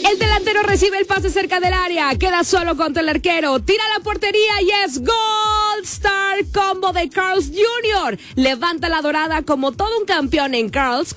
El delantero recibe el pase cerca del área, queda solo contra el arquero, tira a la portería y es Gold Star Combo de Carl's Jr. Levanta la dorada como todo un campeón en Carl's